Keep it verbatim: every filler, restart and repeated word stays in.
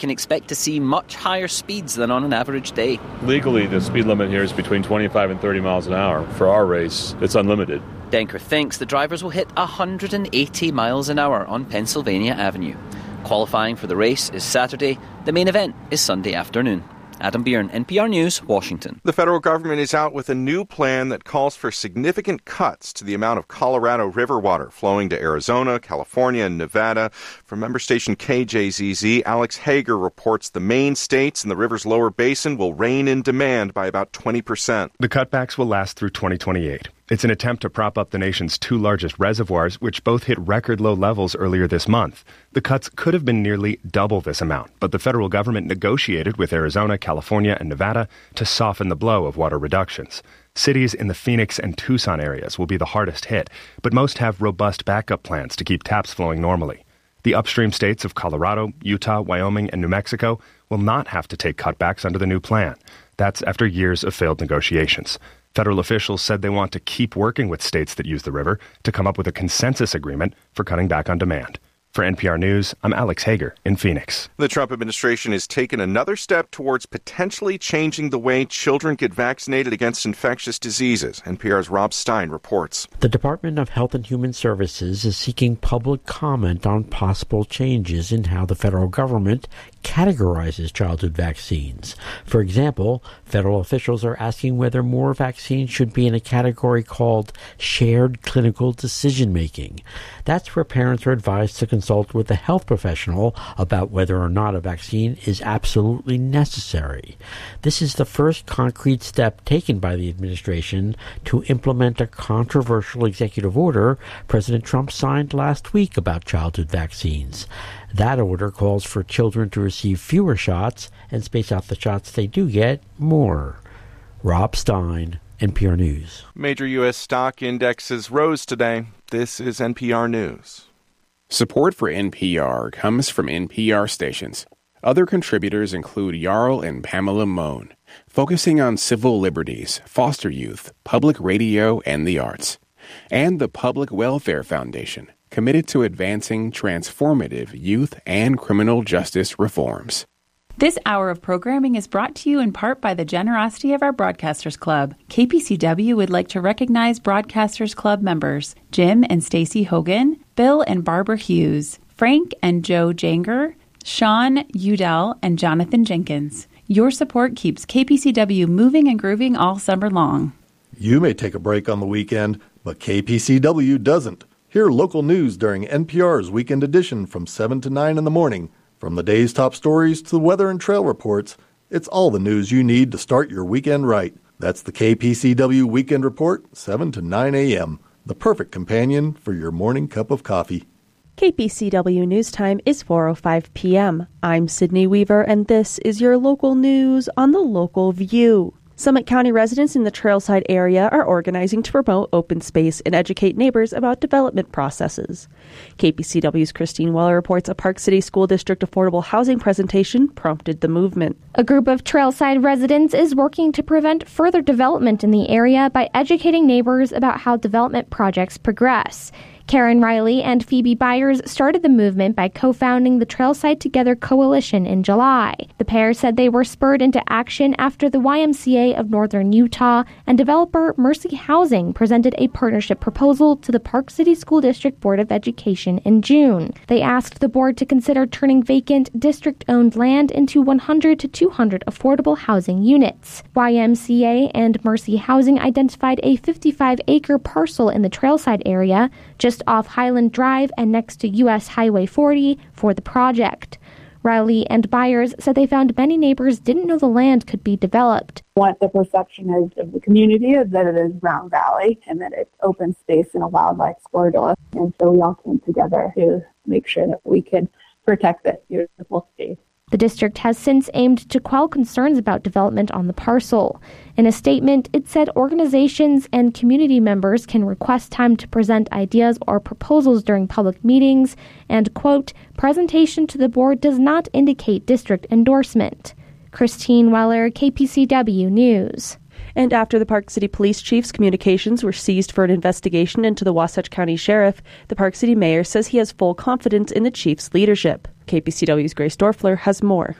can expect to see much higher speeds than on an average day. Legally, the speed limit here is between twenty-five and thirty miles an hour. For our race, it's unlimited. Denker thinks the drivers will hit one hundred eighty miles an hour on Pennsylvania Avenue. Qualifying for the race is Saturday. The main event is Sunday afternoon. Adam Byrne, N P R News, Washington. The federal government is out with a new plan that calls for significant cuts to the amount of Colorado River water flowing to Arizona, California, and Nevada. From member station K J Z Z, Alex Hager reports the Maine states and the river's lower basin will rein in demand by about twenty percent. The cutbacks will last through twenty twenty-eight. It's an attempt to prop up the nation's two largest reservoirs, which both hit record low levels earlier this month. The cuts could have been nearly double this amount, but the federal government negotiated with Arizona, California, and Nevada to soften the blow of water reductions. Cities in the Phoenix and Tucson areas will be the hardest hit, but most have robust backup plans to keep taps flowing normally. The upstream states of Colorado, Utah, Wyoming, and New Mexico will not have to take cutbacks under the new plan. That's after years of failed negotiations. Federal officials said they want to keep working with states that use the river to come up with a consensus agreement for cutting back on demand. For N P R News, I'm Alex Hager in Phoenix. The Trump administration has taken another step towards potentially changing the way children get vaccinated against infectious diseases. N P R's Rob Stein reports. The Department of Health and Human Services is seeking public comment on possible changes in how the federal government categorizes childhood vaccines. For example, federal officials are asking whether more vaccines should be in a category called shared clinical decision-making. That's where parents are advised to consult with a health professional about whether or not a vaccine is absolutely necessary. This is the first concrete step taken by the administration to implement a controversial executive order President Trump signed last week about childhood vaccines. That order calls for children to receive fewer shots and space out the shots they do get more. Rob Stein, N P R News. Major U S stock indexes rose today. This is N P R News. Support for N P R comes from N P R stations. Other contributors include Jarl and Pamela Mohn, focusing on civil liberties, foster youth, public radio, and the arts. And the Public Welfare Foundation, committed to advancing transformative youth and criminal justice reforms. This hour of programming is brought to you in part by the generosity of our Broadcasters Club. K P C W would like to recognize Broadcasters Club members Jim and Stacy Hogan, Bill and Barbara Hughes, Frank and Joe Janger, Sean Udell, and Jonathan Jenkins. Your support keeps K P C W moving and grooving all summer long. You may take a break on the weekend, but K P C W doesn't. Hear local news during N P R's Weekend Edition from seven to nine in the morning. From the day's top stories to the weather and trail reports, it's all the news you need to start your weekend right. That's the K P C W Weekend Report, seven to nine a.m., the perfect companion for your morning cup of coffee. K P C W News Time is four oh five p.m. I'm Sydney Weaver, and this is your local news on the Local View. Summit County residents in the Trailside area are organizing to promote open space and educate neighbors about development processes. K P C W's Christine Weller reports a Park City School District affordable housing presentation prompted the movement. A group of Trailside residents is working to prevent further development in the area by educating neighbors about how development projects progress. Karen Riley and Phoebe Byers started the movement by co-founding the Trailside Together Coalition in July. The pair said they were spurred into action after the Y M C A of Northern Utah and developer Mercy Housing presented a partnership proposal to the Park City School District Board of Education in June. They asked the board to consider turning vacant district-owned land into one hundred to two hundred affordable housing units. Y M C A and Mercy Housing identified a fifty-five acre parcel in the Trailside area, just off Highland Drive and next to U S Highway forty, for the project. Riley and Byers said they found many neighbors didn't know the land could be developed. What the perception is of the community is that it is Round Valley and that it's open space and a wildlife corridor. And so we all came together to make sure that we could protect this beautiful space. The district has since aimed to quell concerns about development on the parcel. In a statement, it said organizations and community members can request time to present ideas or proposals during public meetings, and, quote, presentation to the board does not indicate district endorsement. Christine Weller, K P C W News. And after the Park City Police Chief's communications were seized for an investigation into the Wasatch County Sheriff, the Park City Mayor says he has full confidence in the chief's leadership. K P C W's Grace Dorfler has more.